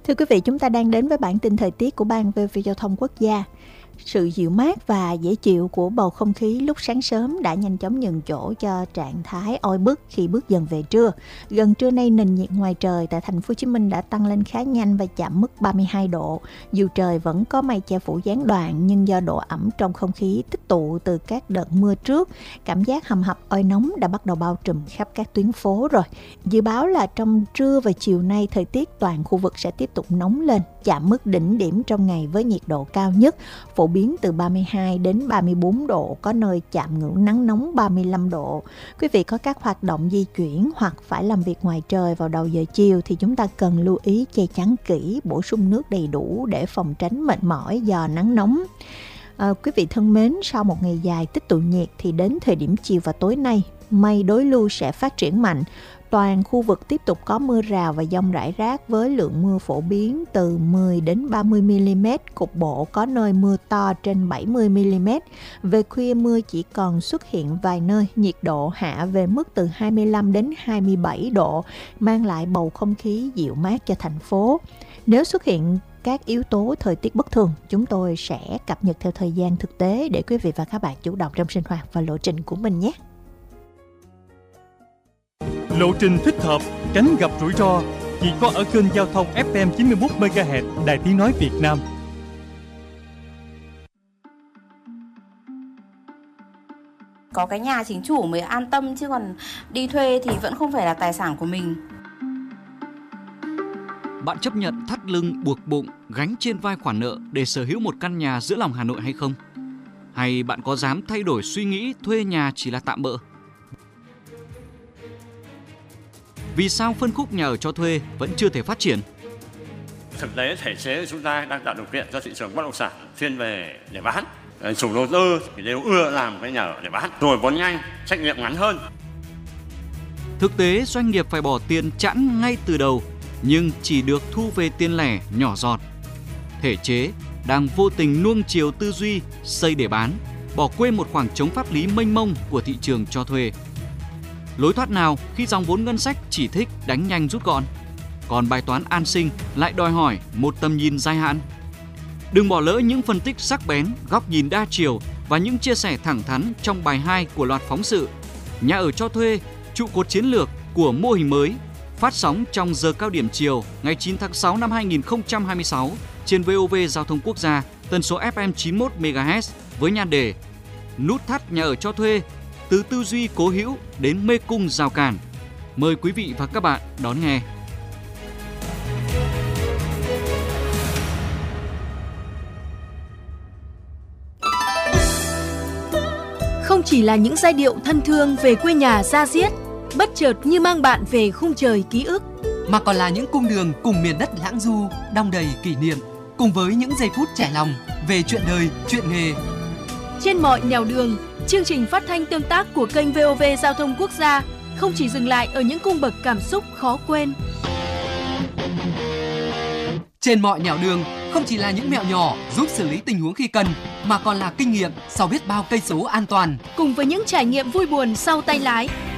Thưa quý vị, chúng ta đang đến với bản tin thời tiết của Ban VV Giao thông Quốc gia. Sự dịu mát và dễ chịu của bầu không khí lúc sáng sớm đã nhanh chóng nhường chỗ cho trạng thái oi bức khi bước dần về trưa. Gần trưa nay, nền nhiệt ngoài trời tại thành phố Hồ Chí Minh đã tăng lên khá nhanh và chạm mức 32 độ. Dù trời vẫn có mây che phủ gián đoạn, nhưng do độ ẩm trong không khí tích tụ từ các đợt mưa trước, cảm giác hầm hập oi nóng đã bắt đầu bao trùm khắp các tuyến phố rồi. Dự báo là trong trưa và chiều nay, thời tiết toàn khu vực sẽ tiếp tục nóng lên, chạm mức đỉnh điểm trong ngày với nhiệt độ cao nhất phổ biến từ 32 đến 34 độ, có nơi chạm ngưỡng nắng nóng 35 độ. Quý vị có các hoạt động di chuyển hoặc phải làm việc ngoài trời vào đầu giờ chiều thì chúng ta cần lưu ý che chắn kỹ, bổ sung nước đầy đủ để phòng tránh mệt mỏi do nắng nóng. Quý vị thân mến, sau một ngày dài tích tụ nhiệt thì đến thời điểm chiều và tối nay, mây đối lưu sẽ phát triển mạnh. Toàn khu vực tiếp tục có mưa rào và dông rải rác với lượng mưa phổ biến từ 10 đến 30 mm, cục bộ có nơi mưa to trên 70 mm. Về khuya mưa chỉ còn xuất hiện vài nơi, nhiệt độ hạ về mức từ 25 đến 27 độ, mang lại bầu không khí dịu mát cho thành phố. Nếu xuất hiện các yếu tố thời tiết bất thường, chúng tôi sẽ cập nhật theo thời gian thực tế để quý vị và các bạn chủ động trong sinh hoạt và lộ trình của mình nhé. Lộ trình thích hợp, tránh gặp rủi ro chỉ có ở kênh giao thông FM 91 MHz Đài Tiếng nói Việt Nam. Có cái nhà chính chủ mới an tâm, chứ còn đi thuê thì vẫn không phải là tài sản của mình. Bạn chấp nhận thắt lưng buộc bụng, gánh trên vai khoản nợ để sở hữu một căn nhà giữa lòng Hà Nội hay không? Hay bạn có dám thay đổi suy nghĩ thuê nhà chỉ là tạm bợ? Vì sao phân khúc nhà ở cho thuê vẫn chưa thể phát triển? Thực tế thể chế của chúng ta đang tạo điều kiện cho thị trường bất động sản thiên về để bán. Chủ đầu tư thì đều ưa làm cái nhà ở để bán, rồi vốn nhanh, trách nhiệm ngắn hơn. Thực tế doanh nghiệp phải bỏ tiền chẵn ngay từ đầu, nhưng chỉ được thu về tiền lẻ nhỏ giọt. Thể chế đang vô tình nuông chiều tư duy xây để bán, bỏ quên một khoảng trống pháp lý mênh mông của thị trường cho thuê. Lối thoát nào khi dòng vốn ngân sách chỉ thích đánh nhanh rút gọn? Còn bài toán an sinh lại đòi hỏi một tầm nhìn dài hạn. Đừng bỏ lỡ những phân tích sắc bén, góc nhìn đa chiều và những chia sẻ thẳng thắn trong bài 2 của loạt phóng sự Nhà ở cho thuê, trụ cột chiến lược của mô hình mới, phát sóng trong giờ cao điểm chiều ngày 9 tháng 6 năm 2026 trên VOV Giao thông Quốc gia, tần số FM 91 MHz với nhan đề Nút thắt nhà ở cho thuê, từ tư duy cố hữu đến mê cung rào cản. Mời quý vị và các bạn đón nghe. Không chỉ là những giai điệu thân thương về quê nhà da diết, bất chợt như mang bạn về khung trời ký ức, mà còn là những cung đường cùng miền đất lãng du, đong đầy kỷ niệm, cùng với những giây phút trải lòng về chuyện đời, chuyện nghề. Trên mọi nẻo đường, chương trình phát thanh tương tác của kênh VOV Giao thông Quốc gia không chỉ dừng lại ở những cung bậc cảm xúc khó quên. Trên mọi nẻo đường không chỉ là những mẹo nhỏ giúp xử lý tình huống khi cần, mà còn là kinh nghiệm sau biết bao cây số an toàn. Cùng với những trải nghiệm vui buồn sau tay lái,